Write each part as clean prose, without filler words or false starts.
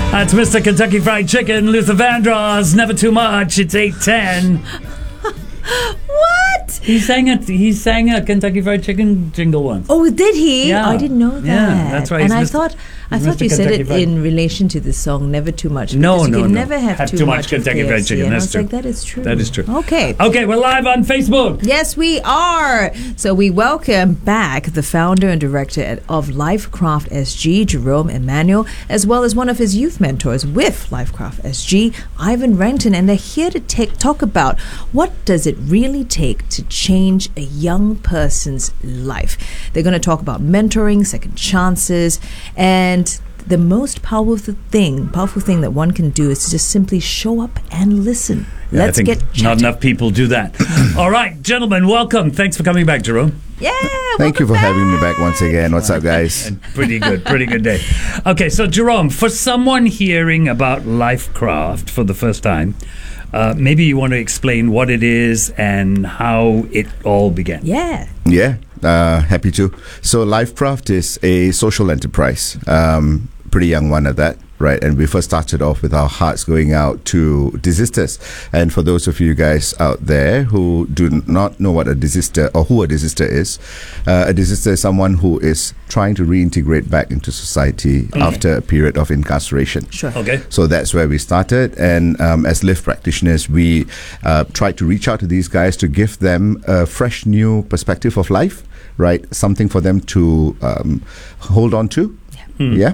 That's Mr. Kentucky Fried Chicken, Luther Vandross. Never too much. It's 8:10. What? He sang a Kentucky Fried Chicken jingle once. Oh, did he? Yeah. I didn't know that. Yeah, that's right. And He's I thought you said it in relation to the song "Never Too Much." No. You can never have too much Kentucky Fried Chicken. And That's I was true. like, that is true. That is true. Okay, we're live on Facebook. Yes, we are. So we welcome back the founder and director of Lifecraft SG, Jerome Emmanuel, as well as one of his youth mentors with Lifecraft SG, Ivan Renton, and they're here to talk about what does it really take to change a young person's life. They're going to talk about mentoring, second chances, and the most powerful thing that one can do is to just simply show up and listen. Yeah, Let's get chatting. Not enough people do that. All right, gentlemen, welcome. Thanks for coming back, Jerome. Yeah. Thank you for having me back once again. What's up, guys? Pretty good day. Okay, so Jerome, for someone hearing about Lifecraft for the first time, maybe you want to explain what it is and how it all began. Yeah. Yeah, happy to. So Lifecraft is a social enterprise, pretty young one at that, right? And we first started off with our hearts going out to desisters. And for those of you guys out there who do not know what a desister or who a desister is someone who is trying to reintegrate back into society after a period of incarceration. Sure. Okay. So that's where we started. And as LIFT practitioners, we tried to reach out to these guys to give them a fresh new perspective of life, right? Something for them to hold on to. Yeah.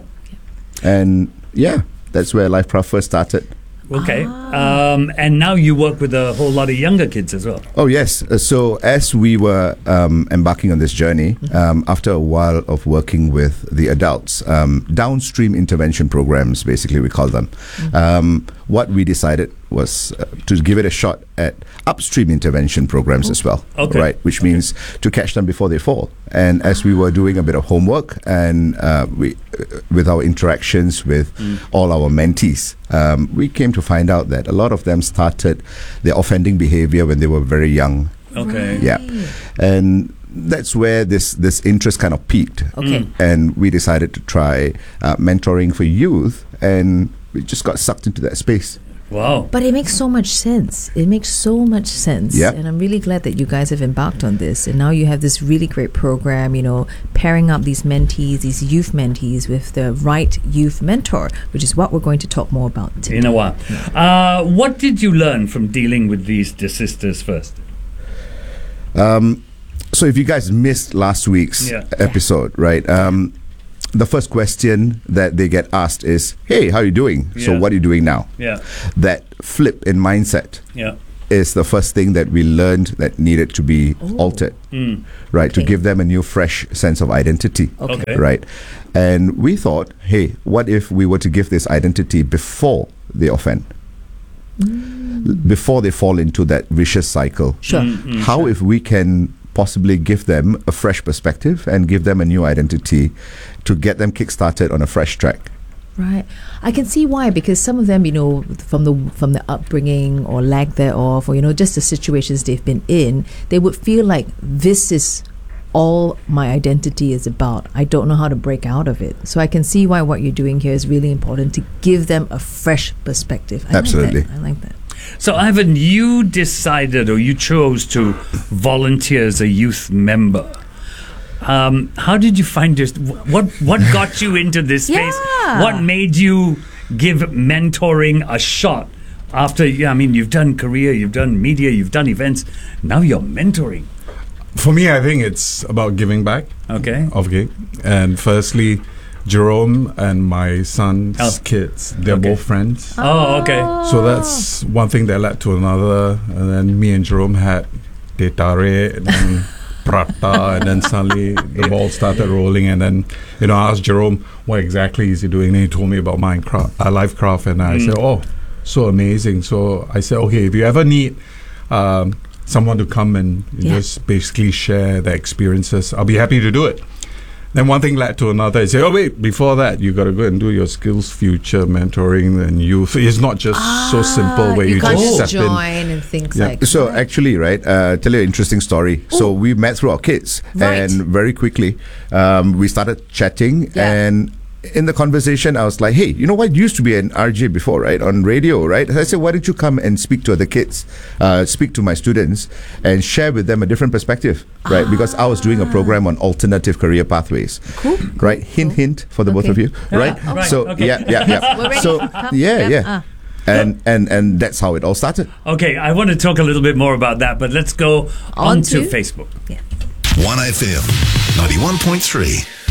And yeah, that's where Lifecraft first started. Okay. And now you work with a whole lot of younger kids as well. Oh, yes. So as we were embarking on this journey, after a while of working with the adults, downstream intervention programs, basically we call them, what we decided was to give it a shot at upstream intervention programs as well, right? Which means to catch them before they fall. And as we were doing a bit of homework and with our interactions with all our mentees, we came to find out that a lot of them started their offending behavior when they were very young. Okay. Yeah. And that's where this interest kind of peaked. Okay. And we decided to try mentoring for youth, and we just got sucked into that space. Wow. But it makes so much sense. Yeah. And I'm really glad that you guys have embarked on this. And now you have this really great program, pairing up these mentees, these youth mentees with the right youth mentor, which is what we're going to talk more about today. In a while. What did you learn from dealing with these desisters first? So if you guys missed last week's episode, right? The first question that they get asked is, hey, how are you doing? Yeah. So what are you doing now? Yeah. That flip in mindset is the first thing that we learned that needed to be altered, right? To give them a new, fresh sense of identity, right? And we thought, hey, what if we were to give this identity before they offend? Before they fall into that vicious cycle? Sure. How if we can possibly give them a fresh perspective and give them a new identity to get them kick-started on a fresh track? Right. I can see why, because some of them, from the upbringing or lack thereof, or just the situations they've been in, they would feel like this is all my identity is about. I don't know how to break out of it. So I can see why what you're doing here is really important, to give them a fresh perspective. Absolutely. I like that. So, Ivan, you decided or you chose to volunteer as a youth member. How did you find this? What got you into this space? What made you give mentoring a shot? After, you've done career, you've done media, you've done events. Now you're mentoring. For me, I think it's about giving back. Okay. And firstly, Jerome and my son's kids, they're both friends. Oh, okay. So that's one thing that led to another. And then me and Jerome had teh tarik and then prata, and then suddenly the ball started rolling. And then, I asked Jerome, what exactly is he doing? And he told me about Lifecraft. And I said, oh, so amazing. So I said, okay, if you ever need someone to come and just basically share their experiences, I'll be happy to do it. Then one thing led to another. I say, oh wait, before that, you got to go and do your Skills Future mentoring and youth. It's not just so simple where you just step join in and things like that. So actually, right, tell you an interesting story. So we met through our kids, and very quickly we started chatting, and in the conversation, I was like, hey, you know what? You used to be an RJ before, right? On radio, right? I said, why don't you come and speak to other kids, speak to my students, and share with them a different perspective, right? Because I was doing a program on alternative career pathways. Cool. Right? Hint, hint for the both of you, right? right, So, okay. yeah. We're ready. So, Come. yeah, Yep. yeah. And that's how it all started. Okay, I want to talk a little bit more about that, but let's go On onto to- Facebook. Yeah. 1FM 91.3.